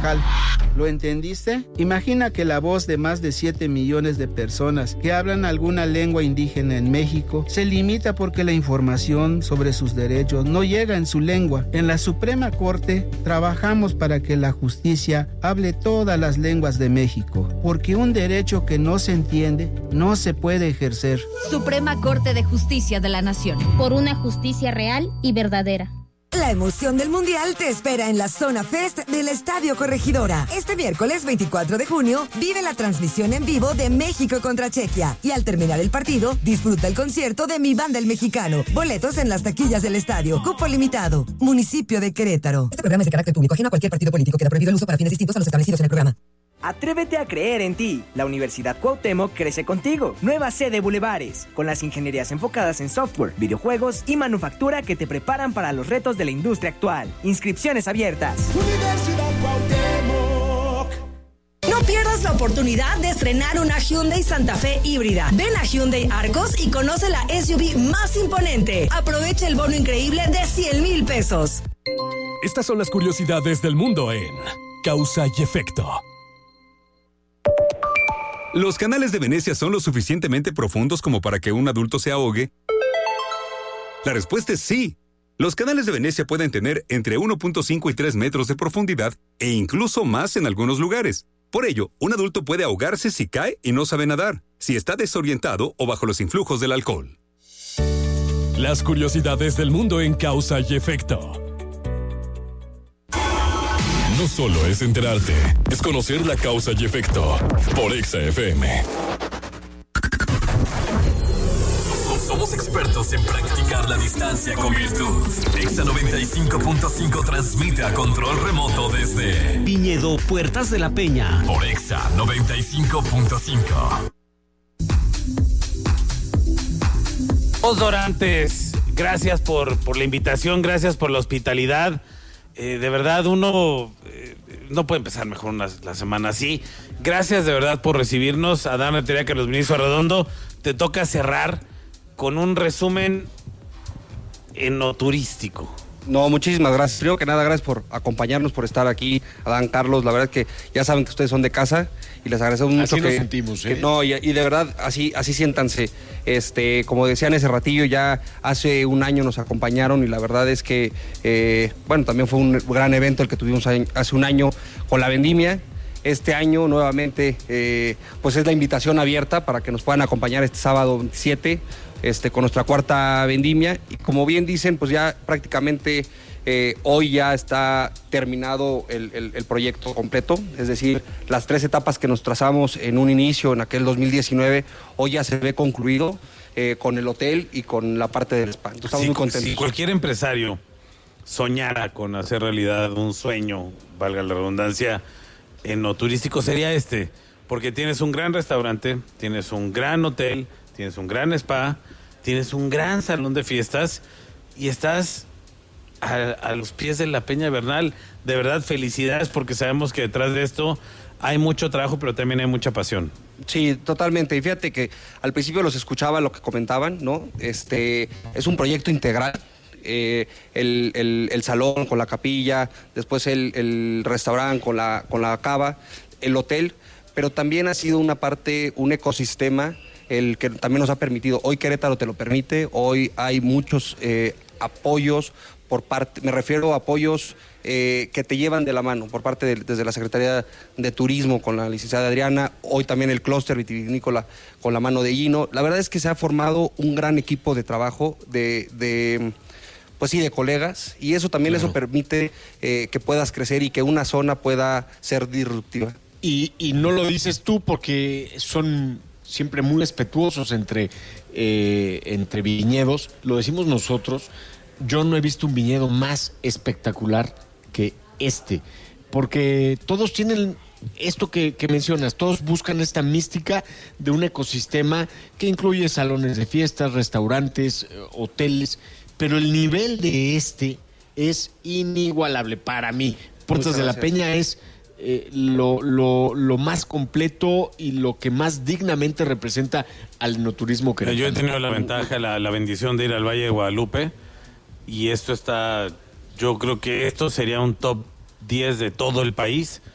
Carvajal. ¿Lo entendiste? Imagina que la voz de más de 7 millones de personas que hablan alguna lengua indígena en México se limita porque la información sobre sus derechos no llega en su lengua. En la Suprema Corte trabajamos para que la justicia hable todas las lenguas de México, porque un derecho que no se entiende no se puede ejercer. Suprema Corte de Justicia de la Nación. Por una justicia real y verdadera. La emoción del Mundial te espera en la Zona Fest del Estadio Corregidora. Este miércoles 24 de junio vive la transmisión en vivo de México contra Chequia. Y al terminar el partido, disfruta el concierto de Mi Banda el Mexicano. Boletos en las taquillas del estadio. Cupo limitado. Municipio de Querétaro. Este programa es de carácter público, ajeno a cualquier partido político. Queda prohibido el uso para fines distintos a los establecidos en el programa. Atrévete a creer en ti. La Universidad Cuauhtémoc crece contigo. Nueva sede Bulevares, con las ingenierías enfocadas en software, videojuegos y manufactura que te preparan para los retos de la industria actual. Inscripciones abiertas. Universidad Cuauhtémoc. No pierdas la oportunidad de estrenar una Hyundai Santa Fe híbrida. Ven a Hyundai Arcos y conoce la SUV más imponente. Aprovecha el bono increíble de 100,000 pesos. Estas son las curiosidades del mundo en Causa y Efecto. ¿Los canales de Venecia son lo suficientemente profundos como para que un adulto se ahogue? La respuesta es sí. Los canales de Venecia pueden tener entre 1.5 y 3 metros de profundidad e incluso más en algunos lugares. Por ello, un adulto puede ahogarse si cae y no sabe nadar, si está desorientado o bajo los influjos del alcohol. Las curiosidades del mundo en Causa y Efecto. No solo es enterarte, es conocer la causa y efecto. Por Exa FM. Somos expertos en practicar la distancia con virtud. Exa 95.5 transmite a control remoto desde Viñedo Puertas de la Peña. Por Exa 95.5. Dorantes, gracias por la invitación, gracias por la hospitalidad. De verdad, uno no puede empezar mejor la semana así. Gracias de verdad por recibirnos. Adán Rentería, Carlos Ministro Arredondo, te toca cerrar con un resumen enoturístico. No, muchísimas gracias. Primero que nada, gracias por acompañarnos, por estar aquí, Adán, Carlos. La verdad es que ya saben que ustedes son de casa y les agradecemos mucho. Así nos sentimos, ¿eh? No, y de verdad, así siéntanse. Como decían ese ratillo, ya hace un año nos acompañaron y la verdad es que, también fue un gran evento el que tuvimos hace un año con la vendimia. Este año nuevamente, pues es la invitación abierta para que nos puedan acompañar este sábado 27, con nuestra cuarta vendimia. Y como bien dicen, pues ya prácticamente hoy ya está terminado el proyecto completo, es decir, las 3 etapas que nos trazamos en un inicio, en aquel 2019, hoy ya se ve concluido con el hotel y con la parte del spa. Entonces estamos muy contentos. Si cualquier empresario soñara con hacer realidad un sueño, valga la redundancia, enoturístico sería porque tienes un gran restaurante, tienes un gran hotel, tienes un gran spa, tienes un gran salón de fiestas y estás a los pies de la Peña Bernal. De verdad, felicidades, porque sabemos que detrás de esto hay mucho trabajo, pero también hay mucha pasión. Sí, totalmente. Y fíjate que al principio los escuchaba lo que comentaban, ¿no? Es un proyecto integral. El salón con la capilla, después el restaurante con la cava, el hotel, pero también ha sido una parte, un ecosistema el que también nos ha permitido. Hoy Querétaro te lo permite, hoy hay muchos apoyos por parte, me refiero a apoyos que te llevan de la mano por parte desde la Secretaría de Turismo con la licenciada Adriana, hoy también el clúster vitivinícola con la mano de Gino. La verdad es que se ha formado un gran equipo de trabajo de colegas, y eso también eso permite que puedas crecer y que una zona pueda ser disruptiva. Y no lo dices tú porque son siempre muy respetuosos entre viñedos, lo decimos nosotros. Yo no he visto un viñedo más espectacular que porque todos tienen esto que mencionas, todos buscan esta mística de un ecosistema que incluye salones de fiestas, restaurantes, hoteles, pero el nivel de es inigualable para mí. Puertas de la Peña es lo más completo y lo que más dignamente representa al enoturismo que yo he tenido la ventaja, la bendición de ir al Valle de Guadalupe, y yo creo que esto sería un top 10 de todo el país.